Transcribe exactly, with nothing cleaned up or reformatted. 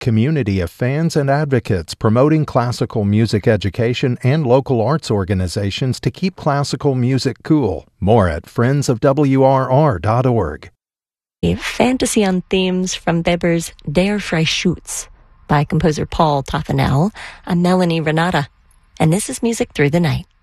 community of fans and advocates promoting classical music education and local arts organizations to keep classical music cool. More at friends of w r r dot org. A fantasy on themes from Weber's Der Freischütz by composer Paul Toffanel and Melanie Renata. And this is Music Through the Night.